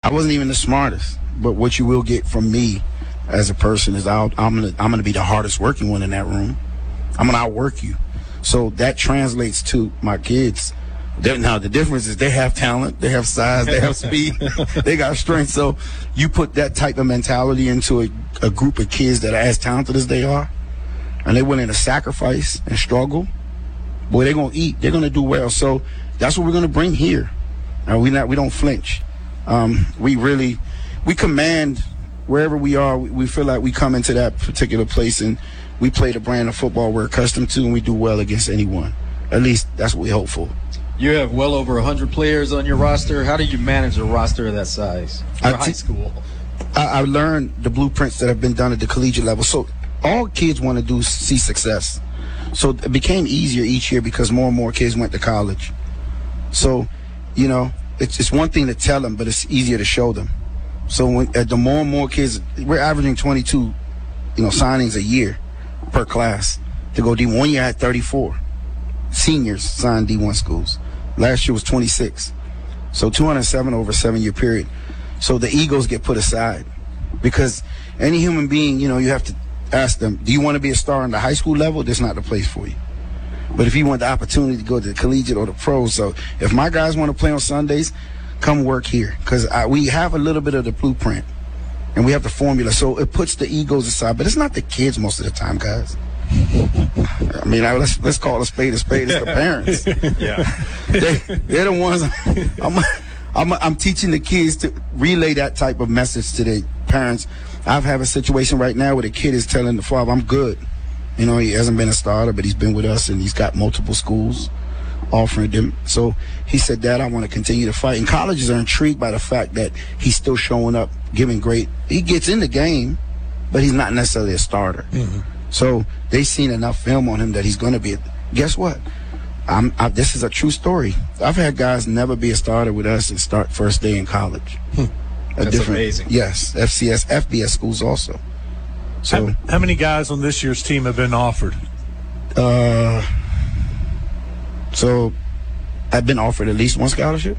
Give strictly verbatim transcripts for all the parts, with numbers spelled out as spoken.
I wasn't even the smartest, but what you will get from me as a person is I'll, I'm gonna I'm gonna be the hardest working one in that room. I'm gonna outwork you. So that translates to my kids. They're, now the difference is they have talent, they have size, they have speed, they got strength. So you put that type of mentality into a, a group of kids that are as talented as they are, and they're willing to sacrifice and struggle. Boy, they're gonna eat. They're gonna do well. So that's what we're gonna bring here. And we not we don't flinch. Um, we really we command wherever we are. We, we feel like we come into that particular place and we play the brand of football we're accustomed to, and we do well against anyone. At least that's what we hope for. You have well over one hundred players on your roster. How do you manage a roster of that size for I high t- school? I, I learned the blueprints that have been done at the collegiate level. So all kids want to do is see success. So it became easier each year because more and more kids went to college. So, you know, it's, it's one thing to tell them, but it's easier to show them. So when uh, the more and more kids, we're averaging twenty-two, you know, signings a year per class to go D one. One year I had thirty-four seniors signed D one schools. Last year was twenty-six. So two hundred seven over a seven-year period. So the egos get put aside because any human being, you know, you have to ask them, do you want to be a star on the high school level? That's not the place for you. But if you want the opportunity to go to the collegiate or the pros, so if my guys want to play on Sundays, come work here because we have a little bit of the blueprint and we have the formula. So it puts the egos aside, but it's not the kids most of the time, guys. I mean, I, let's let's call a spade a spade. It's the parents. Yeah, they, they're the ones. I'm, I'm I'm teaching the kids to relay that type of message to their parents. I've had a situation right now where the kid is telling the father, "I'm good." You know, he hasn't been a starter, but he's been with us, and he's got multiple schools offering them. So he said, "Dad, I want to continue to fight." And colleges are intrigued by the fact that he's still showing up, giving great. He gets in the game, but he's not necessarily a starter. Mm-hmm. So they've seen enough film on him that he's going to be. A, guess what? I'm, I, this is a true story. I've had guys never be a starter with us and start first day in college. Hmm. A That's amazing. Yes, F C S, F B S schools also. So how, how many guys on this year's team have been offered? Uh, so I've been offered at least one scholarship.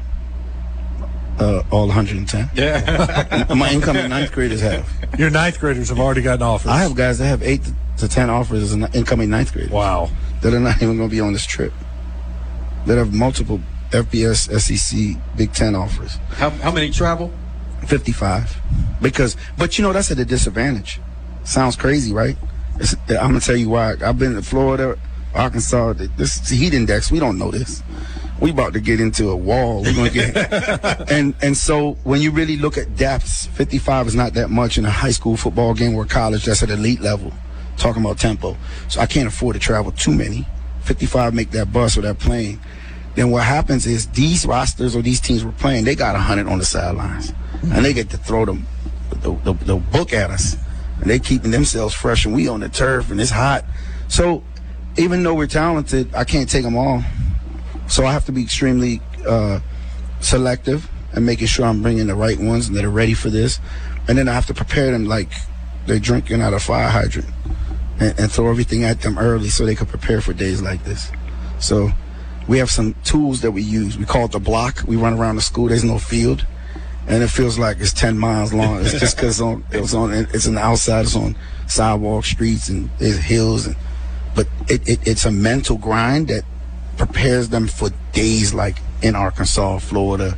Uh, all one hundred ten. Yeah. My incoming ninth graders have. Your ninth graders have already gotten offers. I have guys that have eight to ten offers as an incoming ninth graders. Wow. That are not even going to be on this trip. That have multiple F B S, S E C, Big Ten offers. How how many travel? fifty-five. Because, but you know, that's at a disadvantage. Sounds crazy, right? It's, I'm going to tell you why. I've been to Florida, Arkansas. This heat index, we don't know this. We about to get into a wall. We're going to get, and and so when you really look at depths, fifty-five is not that much in a high school football game or college that's at elite level. Talking about tempo, so I can't afford to travel too many. fifty-five make that bus or that plane. Then what happens is these rosters or these teams we're playing, they got one hundred on the sidelines, mm-hmm. and they get to throw them the, the, the book at us, and they keeping themselves fresh, and we on the turf and it's hot. So even though we're talented, I can't take them all. So I have to be extremely uh, selective and making sure I'm bringing the right ones and that are ready for this. And then I have to prepare them like they're drinking out of a fire hydrant and, and throw everything at them early so they can prepare for days like this. So we have some tools that we use. We call it the block. We run around the school. There's no field. And it feels like it's ten miles long. It's just because on, it was on, it's on the outside. It's on sidewalk, streets, and there's hills. And, but it, it, it's a mental grind that prepares them for days like in Arkansas, Florida,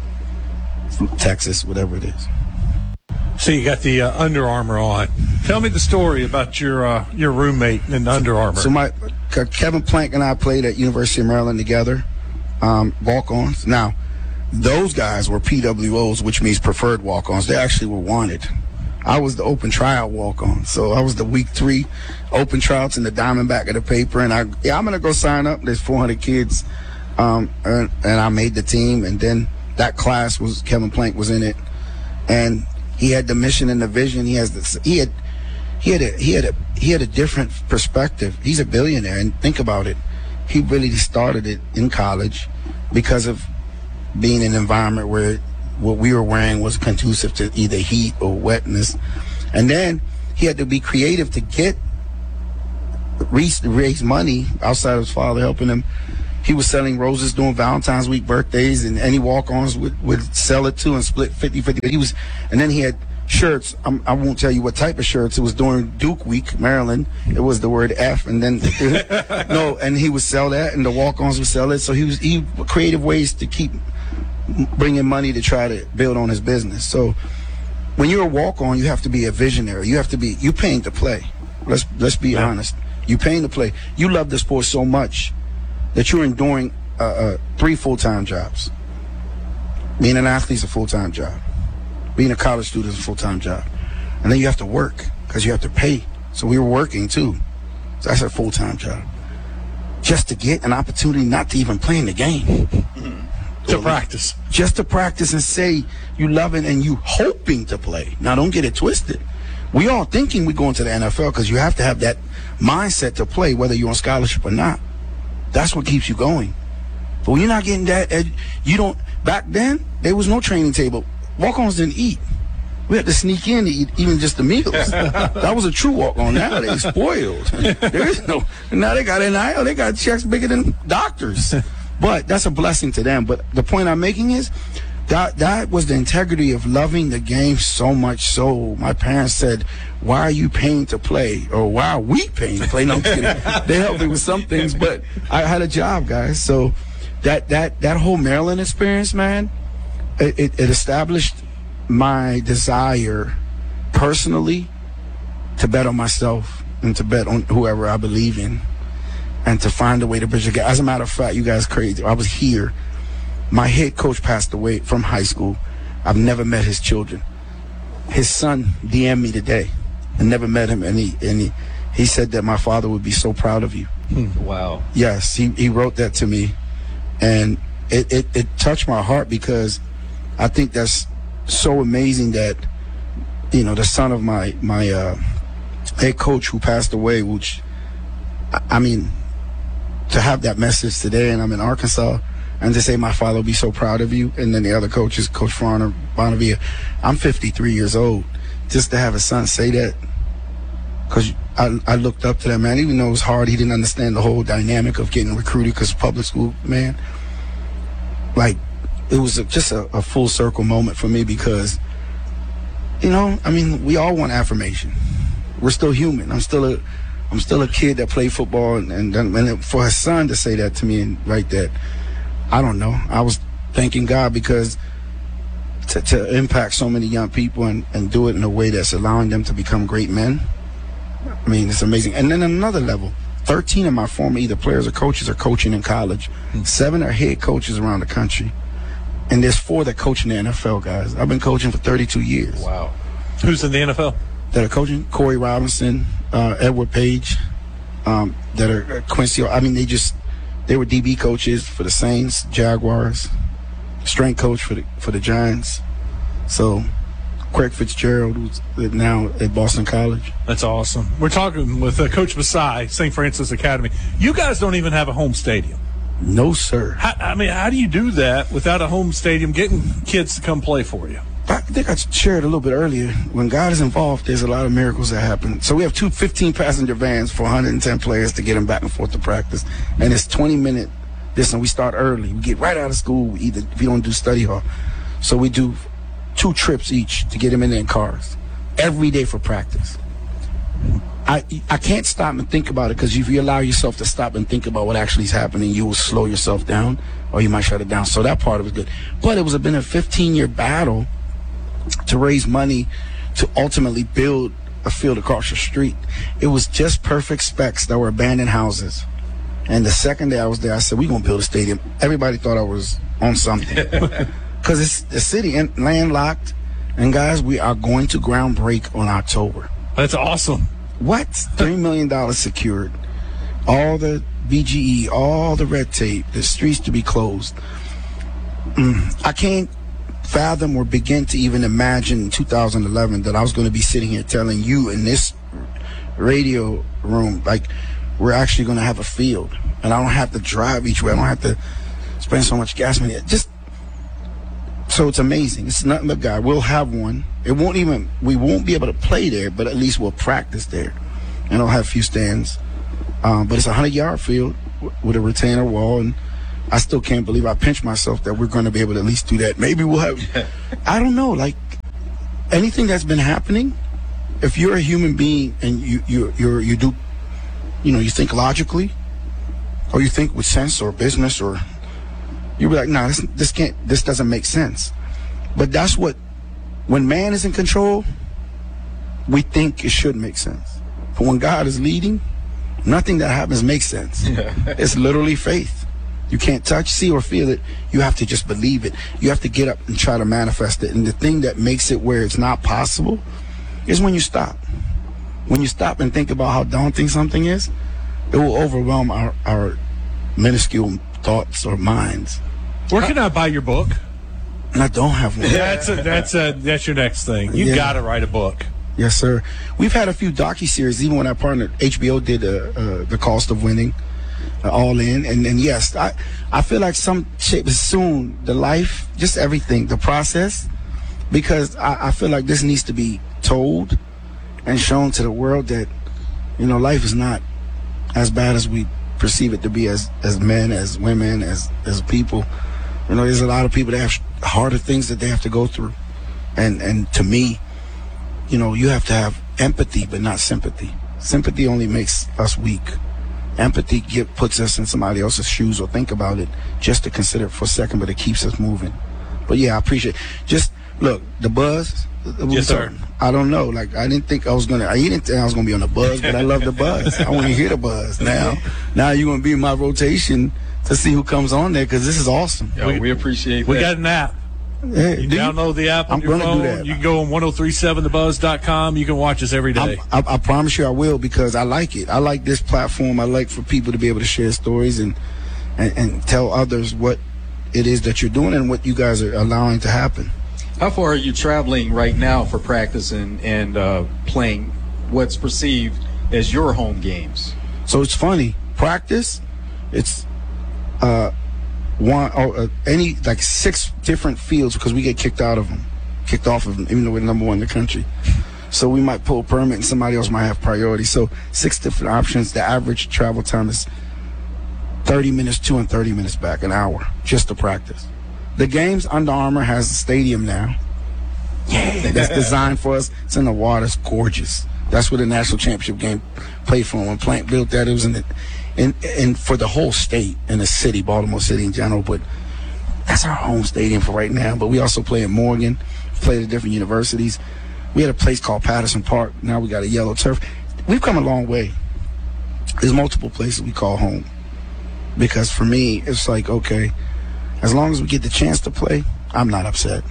Texas, whatever it is. So you got the uh, Under Armour on. Tell me the story about your uh, your roommate in Under Armour. So my Kevin Plank and I played at University of Maryland together, um, walk-ons. Now, those guys were P W Os, which means preferred walk-ons. They actually were wanted. I was the open tryout walk-on. So I was the week three open tryouts in the Diamondback of the paper. And I, yeah, I'm going to go sign up. There's four hundred kids. Um, and, and I made the team. And then that class was, Kevin Plank was in it. And he had the mission and the vision. He has this, he had, he had a, he had a, he had a different perspective. He's a billionaire. And think about it. He really started it in college because of being in an environment where what we were wearing was conducive to either heat or wetness. And then he had to be creative to get raise money outside of his father helping him he was selling roses during Valentine's week birthdays, and any walk-ons would, would sell it too and split fifty fifty. But he was, and then he had shirts. I'm, I won't tell you what type of shirts. It was during Duke Week, Maryland. It was the word F, and then no, and he would sell that, and the walk-ons would sell it. So he was he creative ways to keep bringing money to try to build on his business. So when you're a walk-on, you have to be a visionary. You have to be you paying to play. Let's let's be yeah. honest. You paying to play. You love the sport so much that you're enduring uh, uh, three full-time jobs. Being an athlete is a full-time job. Being a college student is a full-time job. And then you have to work because you have to pay. So we were working too. So that's a full-time job. Just to get an opportunity not to even play in the game. To or practice. Just to practice and say you love it and you hoping to play. Now don't get it twisted. We all thinking we're going to the N F L because you have to have that mindset to play whether you're on scholarship or not. That's what keeps you going. But when you're not getting that, ed- you don't. Back then, there was no training table. Walk-ons didn't eat. We had to sneak in to eat even just the meals. That was a true walk-on. Now they spoiled. There is no. Now they got N I L. They got checks bigger than doctors. But that's a blessing to them. But the point I'm making is that that was the integrity of loving the game so much so my parents said, why are you paying to play? Or why are we paying to play? No, I'm kidding. They helped me with some things, but I had a job, guys. So that that that whole Maryland experience, man, it, it, it established my desire personally to bet on myself and to bet on whoever I believe in and to find a way to bridge the gap. As a matter of fact, you guys crazy. I was here. My head coach passed away from high school. I've never met his children. His son D M'd me today. I never met him, and he and he, he said that my father would be so proud of you. Wow. Yes, he, he wrote that to me, and it, it, it touched my heart because I think that's so amazing that, you know, the son of my, my uh, head coach who passed away, which, I, I mean, to have that message today, and I'm in Arkansas, and to say my father will be so proud of you, and then the other coaches, Coach Farner, Bonavia, I'm fifty-three years old. Just to have a son say that, because I, I looked up to that man, even though it was hard, he didn't understand the whole dynamic of getting recruited because public school, man. Like, it was a, just a, a full circle moment for me because, you know, I mean, we all want affirmation. We're still human. I'm still a, I'm still a kid that played football, and, and, and for his son to say that to me and write that, I don't know. I was thanking God because to, to impact so many young people and, and do it in a way that's allowing them to become great men, I mean, it's amazing. And then another level, thirteen of my former either players or coaches are coaching in college. Mm-hmm. Seven are head coaches around the country. And there's four that coach in the N F L, guys. I've been coaching for thirty-two years. Wow. Who's in the N F L? That are coaching? Corey Robinson, uh, Edward Page, um, that are uh, Quincy. I mean, they just, they were D B coaches for the Saints, Jaguars, strength coach for the for the Giants. So Craig Fitzgerald, who's now at Boston College. That's awesome. We're talking with uh, Coach Masai, Saint Francis Academy. You guys don't even have a home stadium. No, sir. How, I mean, how do you do that without a home stadium, getting kids to come play for you? I think I shared a little bit earlier. When God is involved, there's a lot of miracles that happen. So we have two fifteen-passenger vans for one hundred ten players to get them back and forth to practice. And it's twenty-minute distance. We start early. We get right out of school. We either, if you don't do study hall. So we do two trips each to get them in their cars every day for practice. I I can't stop and think about it because if you allow yourself to stop and think about what actually is happening, you will slow yourself down or you might shut it down. So that part of it was good. But it was been a fifteen-year battle to raise money to ultimately build a field across the street. It was just perfect specs that were abandoned houses. And the second day I was there, I said, we're going to build a stadium. Everybody thought I was on something. Because it's the city and landlocked. And guys, we are going to ground break on October. That's awesome. What? three million dollars secured. All the B G E, all the red tape, the streets to be closed. Mm, I can't fathom or begin to even imagine in two thousand eleven that I was going to be sitting here telling you in this radio room, like, we're actually going to have a field. And I don't have to drive each way. I don't have to spend so much gas money. Just so it's amazing. It's nothing but God. We'll have one. It won't even, we won't be able to play there, but at least we'll practice there. And it'll have a few stands. Um, but it's a hundred-yard field with a retainer wall, and I still can't believe I pinch myself that we're going to be able to at least do that. Maybe we'll have, I don't know, like anything that's been happening, if you're a human being and you, you, you're, you do, you know, you think logically or you think with sense or business or you'll be like, nah, this, this can't, this doesn't make sense. But that's what, when man is in control, we think it should make sense. But when God is leading, nothing that happens makes sense. It's literally faith. You can't touch, see, or feel it. You have to just believe it. You have to get up and try to manifest it. And the thing that makes it where it's not possible is when you stop. When you stop and think about how daunting something is, it will overwhelm our, our minuscule thoughts or minds. Where can I buy your book? And I don't have one. That's a, that's a, that's your next thing. You Yeah. got to write a book. Yes, sir. We've had a few docuseries, even when our partner H B O did uh, uh, The Cost of Winning, uh, All In. And, and yes, I, I feel like some shape soon, the life, just everything, the process, because I, I feel like this needs to be told and shown to the world that, you know, life is not as bad as we perceive it to be as, as men, as women, as, as people. You know, there's a lot of people that have harder things that they have to go through. And, and to me, you know, you have to have empathy, but not sympathy. Sympathy only makes us weak. Empathy get, puts us in somebody else's shoes or think about it just to consider it for a second, but it keeps us moving. But yeah, I appreciate it. Just look, the buzz. Yes, sir. I don't know. Like, I didn't think I was going to, I didn't think I was going to be on the buzz, but I love the buzz. I want to hear the buzz. Now, now you're going to be in my rotation to see who comes on there because this is awesome. Yo, we, we appreciate We that. got an app. Hey, You do download the app on I'm your gonna phone. do that. You can go on ten thirty-seven the buzz dot com. You can watch us every day. I, I, I promise you I will because I like it. I like this platform. I like for people to be able to share stories and, and, and tell others what it is that you're doing and what you guys are allowing to happen. How far are you traveling right now for practice and, and uh, playing what's perceived as your home games? So it's funny. Practice, it's uh, one or uh, any like six different fields because we get kicked out of them, kicked off of them, even though we're number one in the country. So we might pull a permit and somebody else might have priority. So six different options. The average travel time is thirty minutes to and thirty minutes back, an hour just to practice. The games, Under Armour has a stadium now. Yeah, that's designed for us. It's in the water. It's gorgeous. That's where the national championship game played from. When Plant built that, it was in the, in, in for the whole state and the city, Baltimore City in general. But that's our home stadium for right now. But we also play in Morgan, play at different universities. We had a place called Patterson Park. Now we got a yellow turf. We've come a long way. There's multiple places we call home. Because for me, it's like, okay, as long as we get the chance to play, I'm not upset.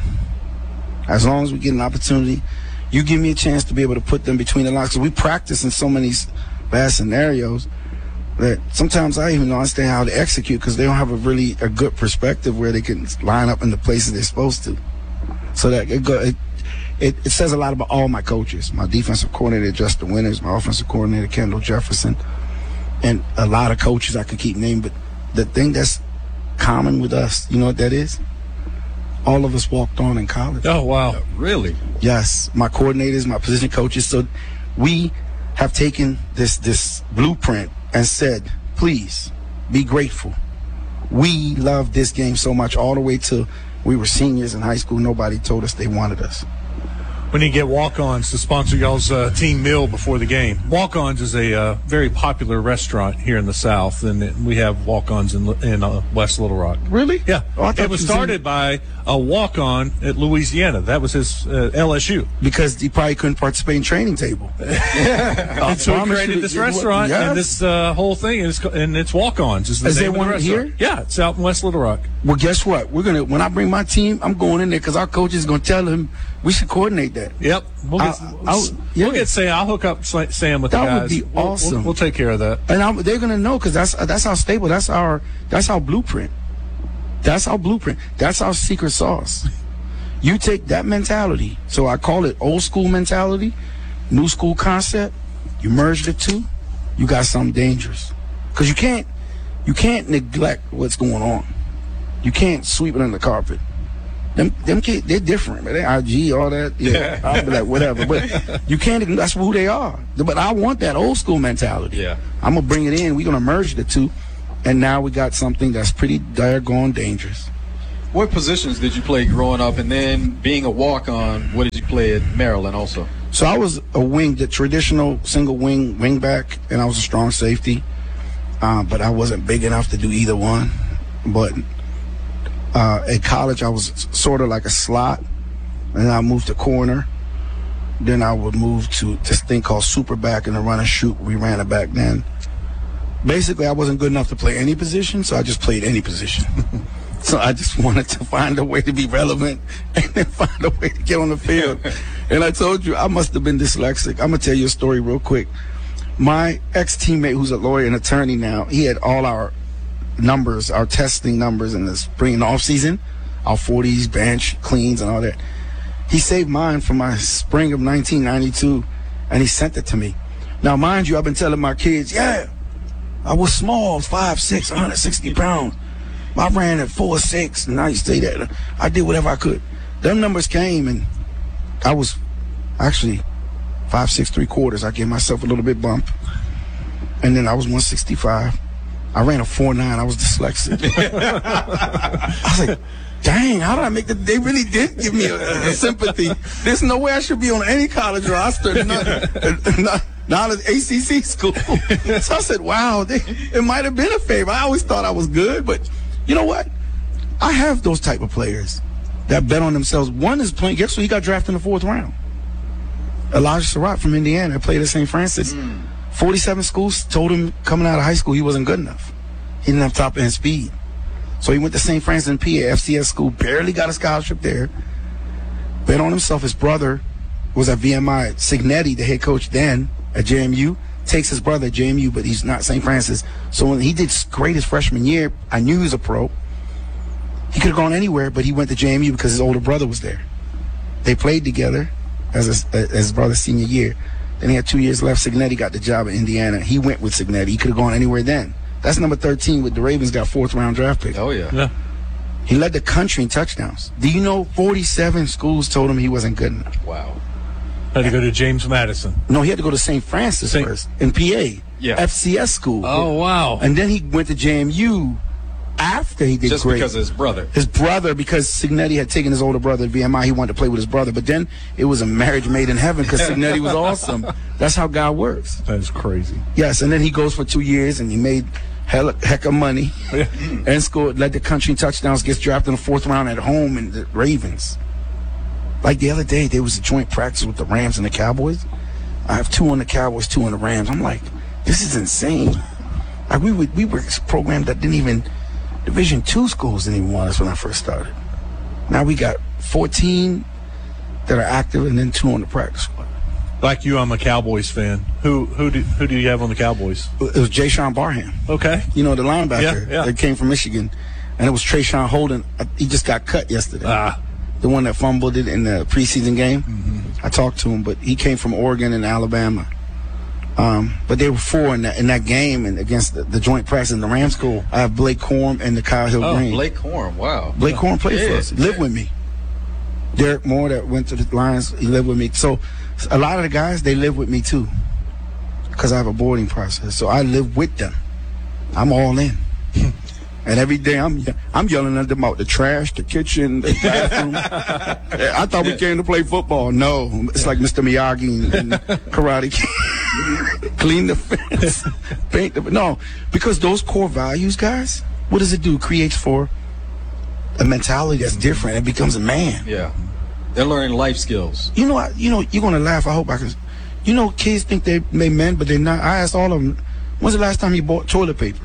As long as we get an opportunity, you give me a chance to be able to put them between the lines. Because we practice in so many bad scenarios that sometimes I even don't understand how to execute because they don't have a really a good perspective where they can line up in the places they're supposed to. So that it, go, it, it, it says a lot about all my coaches. My defensive coordinator, Justin Winters, my offensive coordinator, Kendall Jefferson, and a lot of coaches I could keep naming. But the thing that's common with us, you know what that is? All of us walked on in college. Oh, wow. Really? Yes, my coordinators, my position coaches. So we have taken this this blueprint and said, please be grateful. We love this game so much all the way till we were seniors in high school. Nobody told us they wanted us. We need to get Walk-Ons to sponsor y'all's uh, team meal before the game. Walk-Ons is a uh, very popular restaurant here in the South, and we have Walk-Ons in, in uh, West Little Rock. Really? Yeah. Oh, I thought It was you was started in- by a walk-on at Louisiana. That was his uh, L S U. Because he probably couldn't participate in training table. And so he promise created you this that- restaurant yes. and this uh, whole thing, and it's, and it's Walk-Ons. Is, the Is name there of the one restaurant. here? Yeah, it's out in West Little Rock. Well, guess what? We're gonna when I bring my team, I'm going in there because our coach is gonna tell him we should coordinate that. Yep. We'll get, I- I- yeah. we'll get Sam. I'll hook up Sa- Sam with That the would guys. be We'll- we'll- awesome. We'll, take care of that. And I'm, they're gonna know because that's that's our staple. That's our that's our blueprint. That's our blueprint. That's our secret sauce. You take that mentality. So I call it old school mentality, new school concept. You merge the two, you got something dangerous. Because you can't you can't neglect what's going on. You can't sweep it under the carpet. Them them kids, they're different, man. They I G, all that. Yeah, I'll be like whatever. But you can't. That's who they are. But I want that old school mentality. Yeah. I'm gonna bring it in. We're gonna merge the two, and now we got something that's pretty daggone dangerous. What positions did you play growing up, and then being a walk-on, what did you play at Maryland also? So I was a wing, the traditional single wing wing back, and I was a strong safety, uh, but I wasn't big enough to do either one. But uh, at college, I was sort of like a slot, and I moved to corner. Then I would move to this thing called super back and the run and shoot. We ran it back then. Basically, I wasn't good enough to play any position, so I just played any position. So I just wanted to find a way to be relevant and then find a way to get on the field. And I told you, I must have been dyslexic. I'm going to tell you a story real quick. My ex-teammate, who's a lawyer and attorney now, he had all our numbers, our testing numbers in the spring and off season, our forties, bench, cleans, and all that. He saved mine from my spring of nineteen ninety-two, and he sent it to me. Now, mind you, I've been telling my kids, yeah, I was small, five six, one hundred sixty pounds. I ran at four six, and I used to say that. I did whatever I could. Them numbers came, and I was actually five six, three quarters. I gave myself a little bit bump. And then I was one sixty-five. I ran a four nine. I was dyslexic. I was like, dang, how did I make the – they really did give me a, a sympathy. There's no way I should be on any college roster, not, not, not an A C C school. So I said, wow, they, it might have been a favor. I always thought I was good, but you know what? I have those type of players that bet on themselves. One is playing – guess what? He got drafted in the fourth round. Elijah Surratt from Indiana played at Saint Francis. Mm. forty-seven schools told him coming out of high school he wasn't good enough. He didn't have top end speed. So he went to Saint Francis in P A, F C S school, barely got a scholarship there. Bet on himself. His brother was at V M I. Signetti, the head coach then at J M U, takes his brother at J M U, but he's not Saint Francis. So when he did great his freshman year, I knew he was a pro. He could have gone anywhere, but he went to J M U because his older brother was there. They played together as, a, as his brother's senior year. Then he had two years left. Signetti got the job at Indiana. He went with Signetti. He could have gone anywhere then. That's number thirteen with the Ravens, got fourth round draft pick. Oh, yeah. Yeah. He led the country in touchdowns. Do you know forty-seven schools told him he wasn't good enough? Wow. Had to go to James Madison. No, he had to go to Saint Francis Saint first in P A. Yeah. F C S school. Oh, wow. And then he went to J M U after he did Just great. because of his brother. His brother, because Signetti had taken his older brother at V M I, he wanted to play with his brother. But then it was a marriage made in heaven because Signetti was awesome. That's how God works. That is crazy. Yes, and then he goes for two years and he made hell, heck of money and scored, led the country in touchdowns, gets drafted in the fourth round at home in the Ravens. Like the other day, there was a joint practice with the Rams and the Cowboys. I have two on the Cowboys, two on the Rams. I'm like, this is insane. Like we would, we were programmed that didn't even – Division two schools didn't even want us when I first started. Now we got fourteen that are active and then two on the practice squad. Like you, I'm a Cowboys fan. Who who do who do you have on the Cowboys? It was Jay Sean Barham. Okay. You know, the linebacker Yeah, yeah. that came from Michigan. And it was Trayshawn Holden. He just got cut yesterday. Ah. The one that fumbled it in the preseason game. Mm-hmm. I talked to him, but he came from Oregon and Alabama. Um, but they were four in that in that game and against the, the joint practice in the Rams school. I have Blake Corum and the Kyle Hill Oh, Green. Blake Corum. Wow. Blake Corum played Yeah, for us. Lived yeah. with me. Derek Moore that went to the Lions, he lived with me. So a lot of the guys, they live with me too because I have a boarding process. So I live with them. I'm all in. And every day I'm I'm yelling at them out the trash, the kitchen, the bathroom. I thought we came to play football. No, it's like Mister Miyagi and, and Karate Kid. Clean the fence, paint the no, because those core values, guys. What does it do? It creates for a mentality that's different. It becomes a man. Yeah. They're learning life skills. You know, I, you know, you're gonna laugh. I hope I can. You know, kids think they they men, but they're not. I asked all of them, when's the last time you bought toilet paper?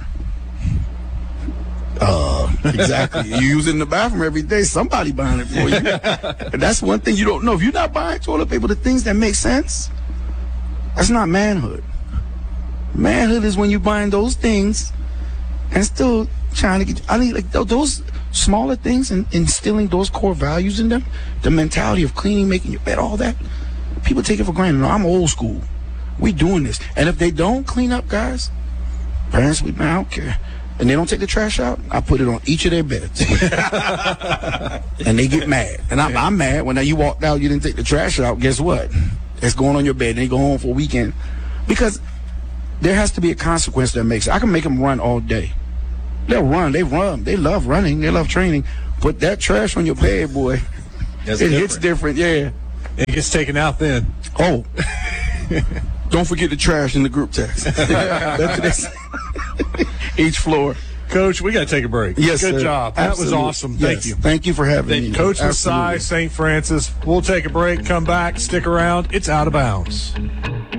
Uh, exactly. You use it in the bathroom every day. Somebody buying it for you. And that's one thing you don't know. If you're not buying toilet paper, the things that make sense, that's not manhood. Manhood is when you're buying those things and still trying to get. I mean, like th- those smaller things and instilling those core values in them, the mentality of cleaning, making your bed, all that. People take it for granted. No, I'm old school. We doing this. And if they don't clean up, guys, parents, we I don't care. And they don't take the trash out, I put it on each of their beds. And they get mad. And I'm, I'm mad when you walked out, you didn't take the trash out. Guess what? It's going on your bed. And they go home for a weekend. Because there has to be a consequence that makes it. I can make them run all day. they'll run. They run. They love running. They love training. But that trash on your bed, boy, That's it different. hits different. Yeah. It gets taken out then. Oh, don't forget the trash in the group text. That's what they say. Each floor. Coach, we got to take a break. Yes, Good sir. job. That Absolutely. was awesome. Thank Yes. you. Thank you for having Thank me. you. Coach Absolutely. Masai, Saint Francis. We'll take a break, come back, stick around. It's Out of Bounds.